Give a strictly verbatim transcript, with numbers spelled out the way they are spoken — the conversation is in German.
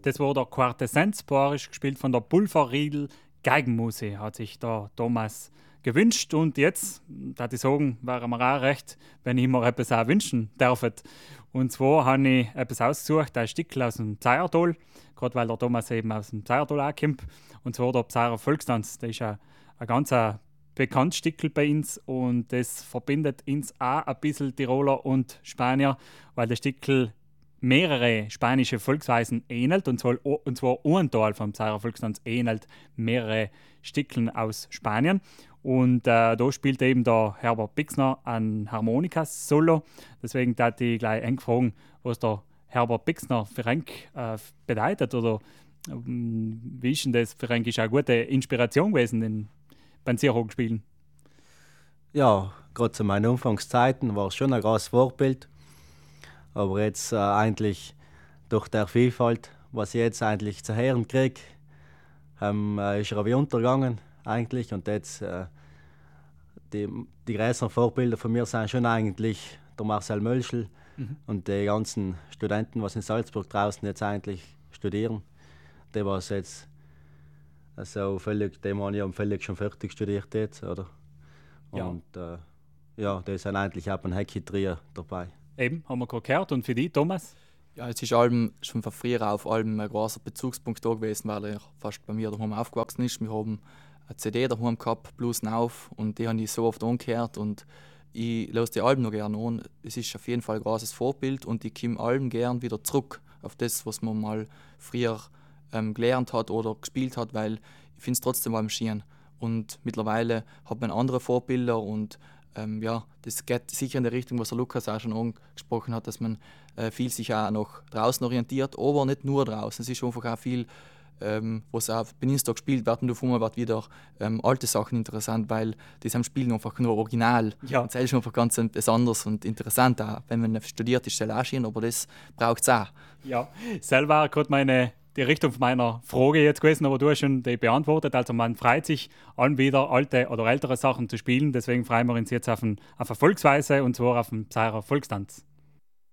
Das war der Quintessenzpaarisch, gespielt von der Pulverriedel Geigenmusik, hat sich der Thomas gewünscht. Und jetzt, da ich sagen, wäre mir auch recht, wenn ich mir etwas auch wünschen darf. Und zwar habe ich etwas ausgesucht, ein Stückchen aus dem Zayertal, gerade weil der Thomas eben aus dem Zayertal auch kommt. Und zwar der Pseirer Volkstanz. Das ist ein, ein ganz ein bekanntes Stückchen bei uns und das verbindet uns auch ein bisschen Tiroler und Spanier, weil das Stückchen mehrere spanische Volksweisen ähnelt, und zwar, und zwar ein Teil vom Pseirer Volkstanz ähnelt mehrere Stückchen aus Spanien. Und äh, da spielt eben der Herbert Bixner ein Harmonika-Solo. Deswegen darf ich gleich eng fragen, was der Herbert Bixner für ein äh, bedeutet. Oder ähm, wie ist denn das für ein ist eine gute Inspiration gewesen in, beim Zierhogenspielen? Ja, gerade zu meinen Anfangszeiten war es schon ein großes Vorbild. Aber jetzt äh, eigentlich durch der Vielfalt, was ich jetzt eigentlich zu hören kriege, ähm, äh, ist er wie untergegangen eigentlich. Und jetzt äh, die, die größeren Vorbilder von mir sind schon eigentlich der Marcel Mölschel mhm. und die ganzen Studenten, was in Salzburg draußen jetzt eigentlich studieren. Die was jetzt also völlig, die man ja völlig schon fertig studiert jetzt, oder? Ja. Und äh, ja, die sind eigentlich auch ein Hecki-Trio dabei. Eben, haben wir gerade gehört. Und für dich, Thomas? Ja, es ist allem, schon von früher auf allem ein großer Bezugspunkt da gewesen, weil er fast bei mir daheim aufgewachsen ist. Wir haben eine C D daheim gehabt, Blues auf, und die habe ich so oft angehört und ich lasse die Alben noch gerne an. Es ist auf jeden Fall ein großes Vorbild und ich komme allem gern wieder zurück auf das, was man mal früher ähm, gelernt hat oder gespielt hat, weil ich finde es trotzdem allem schön. Und mittlerweile hat man andere Vorbilder und ähm, ja, das geht sicher in der Richtung, was der Lukas auch schon angesprochen hat, dass man äh, viel sich auch noch draußen orientiert, aber nicht nur draußen. Es ist einfach auch viel, ähm, was auch bei uns da gespielt wird, und davon wird wieder ähm, alte Sachen interessant, weil das am Spielen einfach nur original. Ja. Und das ist einfach ganz besonders und interessant auch. Wenn man studiert, ist es auch schön, aber das braucht es auch. Ja, selber gerade meine die Richtung von meiner Frage jetzt gewesen, aber du hast schon die beantwortet. Also man freut sich an, wieder alte oder ältere Sachen zu spielen. Deswegen freuen wir uns jetzt auf, ein, auf eine Volksweise, und zwar auf den Pseirer Volkstanz.